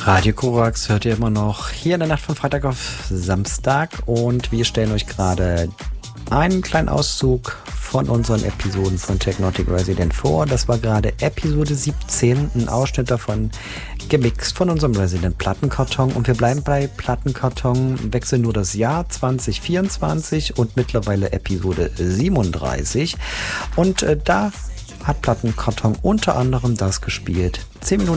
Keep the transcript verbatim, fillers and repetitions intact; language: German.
Radio Korax hört ihr immer noch hier in der Nacht von Freitag auf Samstag und wir stellen euch gerade einen kleinen Auszug von unseren Episoden von Technotic Resident vor. Das war gerade Episode siebzehn, ein Ausschnitt davon gemixt von unserem Resident Plattenkarton und wir bleiben bei Plattenkarton, wechseln nur das Jahr zwanzig vierundzwanzig und mittlerweile Episode siebenunddreißig und äh, da hat Plattenkarton unter anderem das gespielt. zehn Minuten